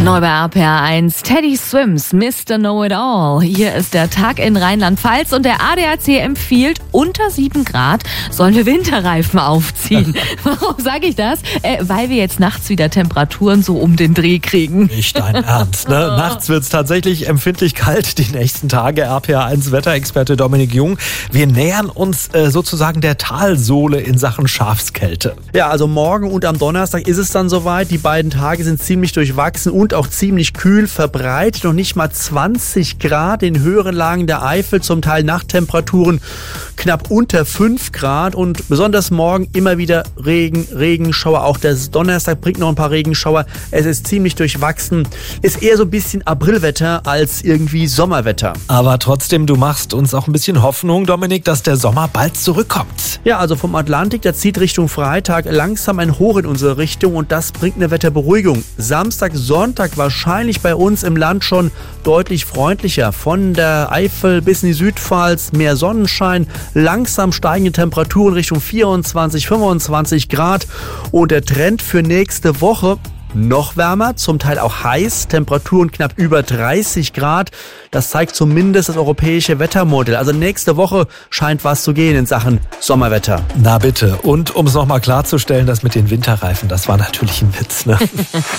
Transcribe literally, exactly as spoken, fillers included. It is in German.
Neu bei R P R eins, Teddy Swims, Mister Know-It-All. Hier ist der Tag in Rheinland-Pfalz und der A D A C empfiehlt, unter sieben Grad sollen wir Winterreifen aufziehen. Warum sage ich das? Äh, weil wir jetzt nachts wieder Temperaturen so um den Dreh kriegen. Nicht dein Ernst, ne? Nachts wird es tatsächlich empfindlich kalt, die nächsten Tage. R P R eins Wetterexperte Dominik Jung. Wir nähern uns äh, sozusagen der Talsohle in Sachen Schafskälte. Ja, also morgen und am Donnerstag ist es dann soweit. Die beiden Tage sind ziemlich durchwachsen und auch ziemlich kühl, verbreitet noch nicht mal zwanzig Grad in höheren Lagen der Eifel, zum Teil Nachttemperaturen knapp unter fünf Grad und besonders morgen immer wieder Regen, Regenschauer, auch der Donnerstag bringt noch ein paar Regenschauer, es ist ziemlich durchwachsen, ist eher so ein bisschen Aprilwetter als irgendwie Sommerwetter. Aber trotzdem, du machst uns auch ein bisschen Hoffnung, Dominik, dass der Sommer bald zurückkommt. Ja, also vom Atlantik, der zieht Richtung Freitag langsam ein Hoch in unsere Richtung und das bringt eine Wetterberuhigung. Samstag, Sonntag wahrscheinlich bei uns im Land schon deutlich freundlicher. Von der Eifel bis in die Südpfalz mehr Sonnenschein, langsam steigende Temperaturen Richtung vierundzwanzig, fünfundzwanzig Grad und der Trend für nächste Woche noch wärmer, zum Teil auch heiß, Temperaturen knapp über dreißig Grad. Das zeigt zumindest das europäische Wettermodell. Also nächste Woche scheint was zu gehen in Sachen Sommerwetter. Na bitte. Und um es nochmal klarzustellen, das mit den Winterreifen, das war natürlich ein Witz, ne?